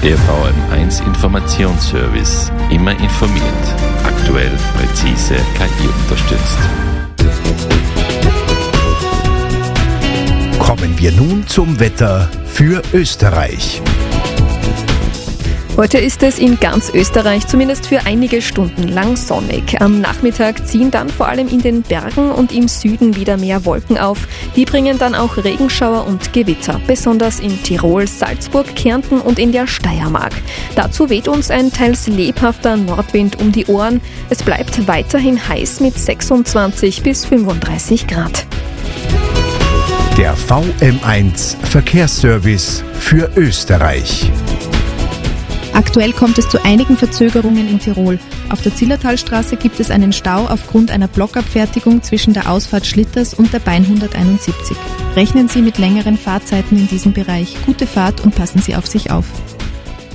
Der VM1 Informationsservice. Immer informiert. Aktuell, präzise, KI unterstützt. Kommen wir nun zum Wetter für Österreich. Heute ist es in ganz Österreich zumindest für einige Stunden lang sonnig. Am Nachmittag ziehen dann vor allem in den Bergen und im Süden wieder mehr Wolken auf. Die bringen dann auch Regenschauer und Gewitter, besonders in Tirol, Salzburg, Kärnten und in der Steiermark. Dazu weht uns ein teils lebhafter Nordwind um die Ohren. Es bleibt weiterhin heiß mit 26 bis 35 Grad. Der VM1 Verkehrsservice für Österreich. Aktuell kommt es zu einigen Verzögerungen in Tirol. Auf der Zillertalstraße gibt es einen Stau aufgrund einer Blockabfertigung zwischen der Ausfahrt Schlitters und der Bahn 171. Rechnen Sie mit längeren Fahrzeiten in diesem Bereich. Gute Fahrt und passen Sie auf sich auf.